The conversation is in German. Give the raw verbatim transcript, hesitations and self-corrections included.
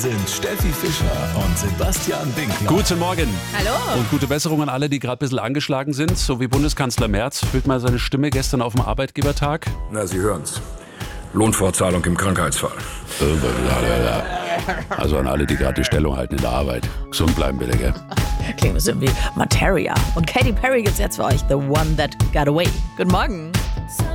sind Steffi Fischer und Sebastian Winkler. Guten Morgen. Hallo. Und gute Besserung an alle, die gerade ein bisschen angeschlagen sind. So wie Bundeskanzler Merz. Hört mal seine Stimme gestern auf dem Arbeitgebertag. Na, Sie hören's. Lohnfortzahlung im Krankheitsfall. Also an alle, die gerade die Stellung halten in der Arbeit. Gesund bleiben bitte, gell? Klingt ein bisschen wie Materia. Und Katy Perry gibt's jetzt für euch. The One That Got Away. Guten Morgen.